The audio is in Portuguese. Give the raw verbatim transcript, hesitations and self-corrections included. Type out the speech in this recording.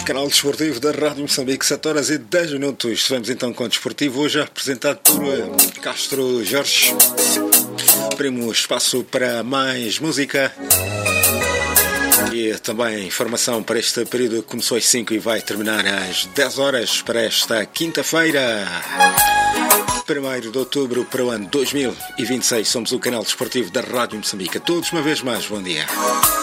Canal Desportivo da Rádio Moçambique, sete horas e dez minutos. Estivemos então com o Desportivo, hoje apresentado por Castro Jorge. Abrimos espaço para mais música e também informação para este período que começou às cinco e vai terminar às dez horas para esta quinta-feira, primeiro de outubro para o ano dois mil e vinte e seis. Somos o Canal Desportivo da Rádio Moçambique. A todos, uma vez mais, bom dia.